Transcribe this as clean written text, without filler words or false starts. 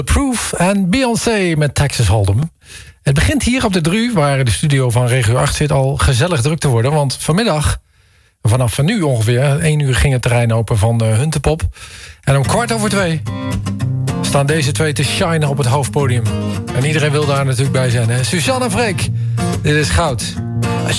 Proof en Beyoncé met Texas Hold'em. Het begint hier op de Dru, waar de studio van Regio 8 zit, al gezellig druk te worden. Want vanmiddag, vanaf nu ongeveer, 1 uur ging het terrein open van Huntepop. En om 2:15 staan deze twee te shinen op het hoofdpodium. En iedereen wil daar natuurlijk bij zijn. Hè? Suzanne en Freek, dit is goud.